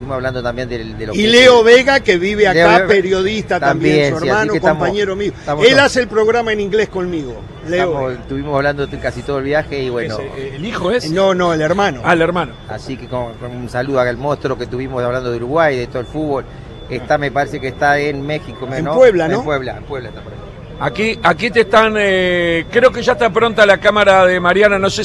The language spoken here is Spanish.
estuvimos hablando también de lo y Leo Vega, que vive acá, periodista también, su sí, hermano, compañero mío. Él hace el programa en inglés conmigo, Leo. Estuvimos hablando casi todo el viaje y bueno... ¿El hijo es? No, el hermano. Ah, el hermano. Así que con un saludo al monstruo que estuvimos hablando de Uruguay, de todo el fútbol. Me parece que está en México, en Puebla, ¿no? En Puebla está por ahí. Aquí te están, creo que ya está pronta la cámara de Mariana, no sé